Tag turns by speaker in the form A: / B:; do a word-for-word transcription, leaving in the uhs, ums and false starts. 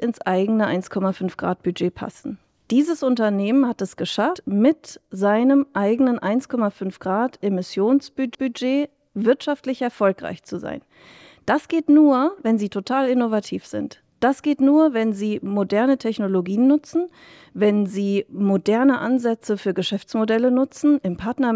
A: ins eigene eins Komma fünf Grad Budget passen. Dieses Unternehmen hat es geschafft, mit seinem eigenen eins Komma fünf Grad Emissionsbudget wirtschaftlich erfolgreich zu sein. Das geht nur, wenn sie total innovativ sind. Das geht nur, wenn sie moderne Technologien nutzen, wenn sie moderne Ansätze für Geschäftsmodelle nutzen, im Partner